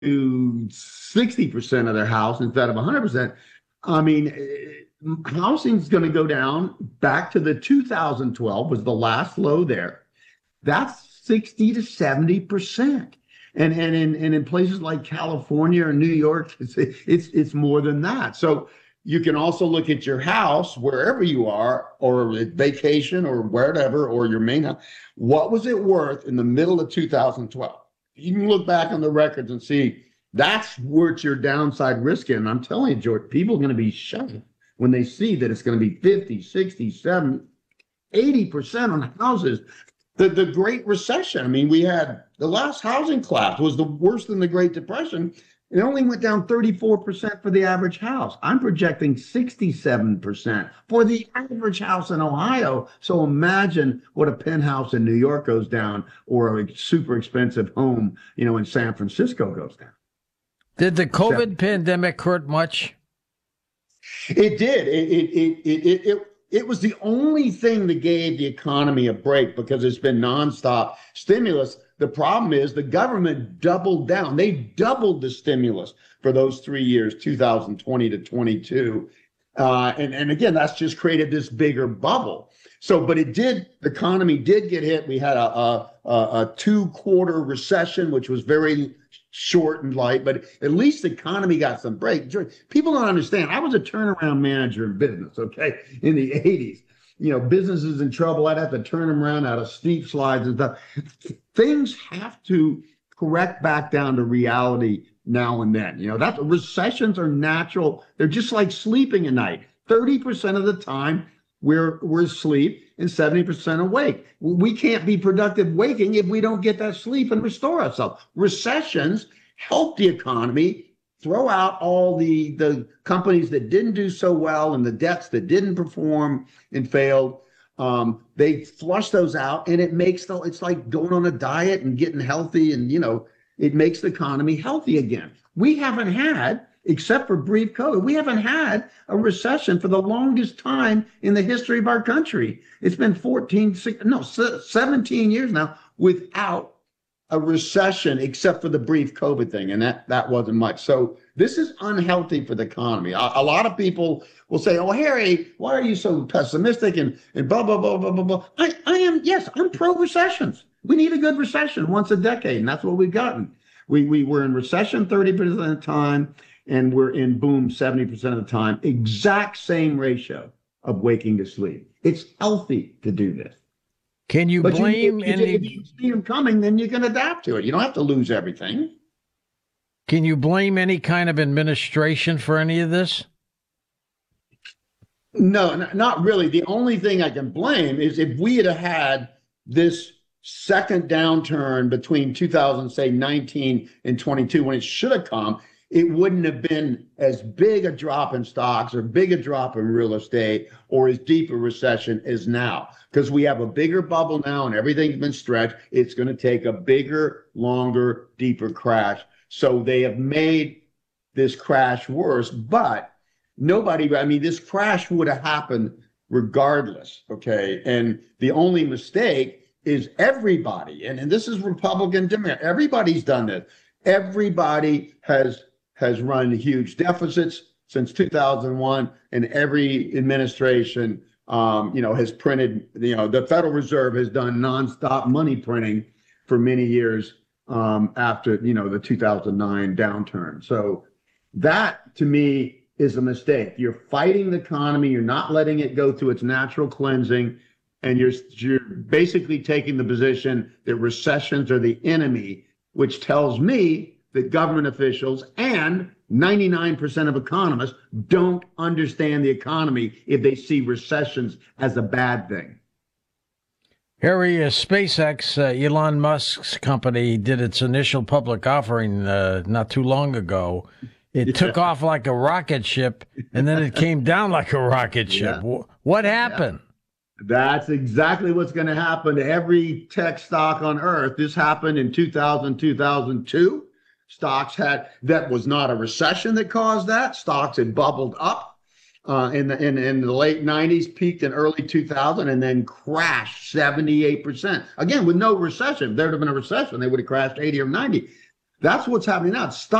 60% of their house instead of 100%. I mean, housing's going to go down back to the 2012 was the last low there. That's 60 to 70%. And in places like California or New York, it's more than that. So you can also look at your house wherever you are, or vacation or wherever, or your main house. What was it worth in the middle of 2012? You can look back on the records and see that's worth your downside risk in. I'm telling you, George, people are going to be shocked when they see that it's going to be 50, 60, 70, 80% on houses. The Great Recession, I mean, we had the last housing collapse was the worst than the Great Depression. It only went down 34% for the average house. I'm projecting 67% for the average house in Ohio. So imagine what a penthouse in New York goes down, or a super expensive home, in San Francisco goes down. Did the COVID pandemic hurt much? It did. It was the only thing that gave the economy a break, because it's been nonstop stimulus. The problem is the government doubled down. They doubled the stimulus for those 3 years, 2020 to 22. And again, that's just created this bigger bubble. So, but the economy did get hit. We had a 2-quarter recession, which was very short and light, but at least the economy got some break. People don't understand. I was a turnaround manager in business, okay, in the 80s. Businesses in trouble, I'd have to turn them around out of steep slides and stuff. Things have to correct back down to reality now and then. That recessions are natural. They're just like sleeping at night. 30% of the time we're asleep and 70% awake. We can't be productive waking if we don't get that sleep and restore ourselves. Recessions help the economy throw out all the companies that didn't do so well and the debts that didn't perform and failed. They flush those out, and it's like going on a diet and getting healthy, and it makes the economy healthy again. We haven't had, except for brief COVID, we haven't had a recession for the longest time in the history of our country. It's been 17 years now without a recession, except for the brief COVID thing, and that wasn't much. So this is unhealthy for the economy. A lot of people will say, "Oh, Harry, why are you so pessimistic?" and blah blah blah blah blah blah. I'm pro recessions. We need a good recession once a decade, and that's what we've gotten. We were in recession 30% of the time, and we're in boom 70% of the time. Exact same ratio of waking to sleep. It's healthy to do this. Can you blame any? If you see them coming, then you can adapt to it. You don't have to lose everything. Can you blame any kind of administration for any of this? No, not really. The only thing I can blame is if we had this second downturn between 2019 and 22, when it should have come, it wouldn't have been as big a drop in stocks or big a drop in real estate or as deep a recession as now. Because we have a bigger bubble now and everything's been stretched. It's going to take a bigger, longer, deeper crash. So they have made this crash worse, but this crash would have happened regardless, okay? And the only mistake is everybody, and this is Republican, Democrat, everybody's done this. Everybody has run huge deficits since 2001, and every administration has printed, the Federal Reserve has done nonstop money printing for many years after, the 2009 downturn. So that, to me, is a mistake. You're fighting the economy. You're not letting it go through its natural cleansing. And you're basically taking the position that recessions are the enemy, which tells me that government officials and 99% of economists don't understand the economy if they see recessions as a bad thing. Harry, SpaceX, Elon Musk's company, did its initial public offering not too long ago. It took off like a rocket ship, and then it came down like a rocket ship. What happened? That's exactly what's going to happen to every tech stock on Earth. This happened in 2000, 2002. That was not a recession that caused that. Stocks had bubbled up in the late 90s, peaked in early 2000, and then crashed 78%. Again, with no recession. If there had been a recession, they would have crashed 80 or 90. That's what's happening now. Stop